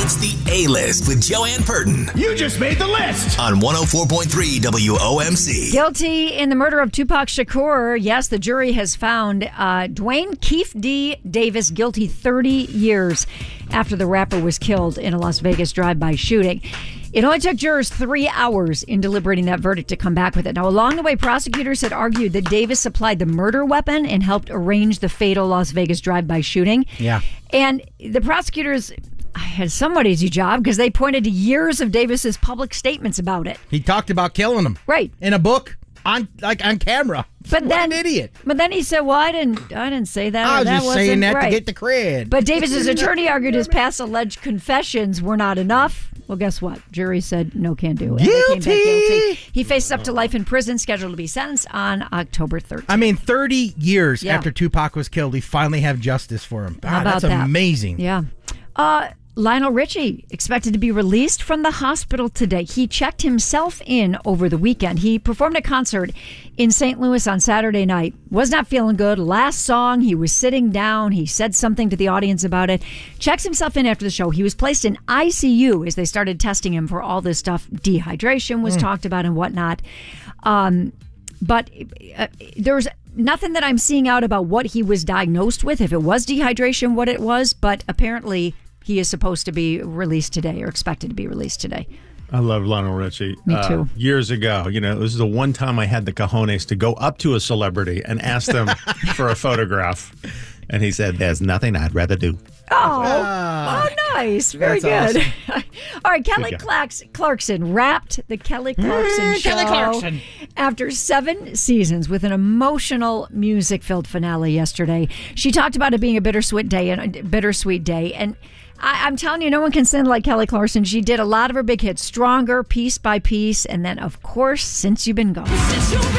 It's the A-List with Joanne Purton You just made the list. on 104.3 WOMC. Guilty in the murder of Tupac Shakur. Yes, the jury has found Dwayne Keefe D. Davis guilty 30 years after the rapper was killed in a Las Vegas drive-by shooting. It only took jurors 3 hours in deliberating that verdict to come back with it. Now, along the way, prosecutors had argued that Davis supplied the murder weapon and helped arrange the fatal Las Vegas drive-by shooting. Yeah. And the prosecutors had somewhat easy job because they pointed to years of Davis's public statements about it. He talked about killing him. Right. In a book on camera. But what then, an idiot. But then he said, well, I didn't say that. I was that just saying that right. to get the cred. But Davis's attorney argued his past alleged confessions were not enough. Well, guess what? Jury said no can do. And they came back guilty. He faces up to life in prison, scheduled to be sentenced on October 13th. I mean, 30 years Yeah. after Tupac was killed, we finally have justice for him. God, How about that's that? amazing. Yeah. Lionel Richie expected to be released from the hospital today. He checked himself in over the weekend. He performed a concert in St. Louis on Saturday night. Was not feeling good. Last song, he was sitting down. He said something to the audience about it. Checks himself in after the show. He was placed in ICU as they started testing him for all this stuff. Dehydration was talked about and whatnot. But there's nothing that I'm seeing out about what he was diagnosed with, if it was dehydration, what it was. But apparently he is supposed to be released today or expected to be released today. I love Lionel Richie. Me too. Years ago, it was the one time I had the cojones to go up to a celebrity and ask them for a photograph. And he said, "There's nothing I'd rather do." Oh, nice. Very That's good. All right, Kelly Clarkson wrapped the Kelly Clarkson show Kelly Clarkson. after 7 seasons with an emotional music-filled finale yesterday. She talked about it being a bittersweet day. And I'm telling you, no one can sing like Kelly Clarkson. She did a lot of her big hits, Stronger, Piece by Piece, and then, of course, Since You've Been Gone.